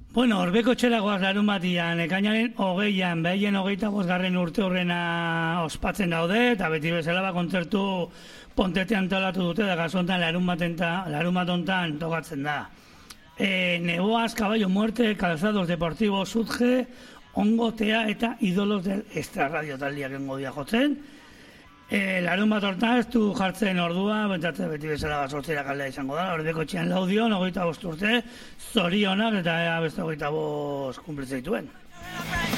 Bueno, Orbeko txeragoaz larun batian, ekainaren 20an, behien 25. urte horrena ospatzen daude, eta beti bezala kontzertu Pontetean antolatu dute, da gazontan larun batontan tokatzen da. Neboaz, Caballo Muerte, Calzados Deportivo, Sudge, Ongotea eta Idolos del Extrarradio taldiak engodia jotzen. Larun bat hortan ez du jartzen ordua, bentatzen beti bezala sortzera kaldea izango da, Orbeko txean laudion, 25 urte, zorionak eta beste 25 kumplitzeituen.